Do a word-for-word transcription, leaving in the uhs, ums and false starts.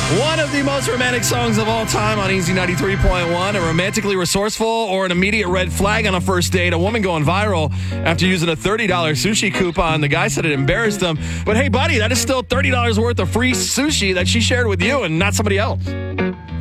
One of the most romantic songs of all time on Easy ninety-three point one. A romantically resourceful or an immediate red flag on a first date. A woman going viral after using a thirty dollars sushi coupon. The guy said it embarrassed him. But hey, buddy, that is still thirty dollars worth of free sushi that she shared with you and not somebody else.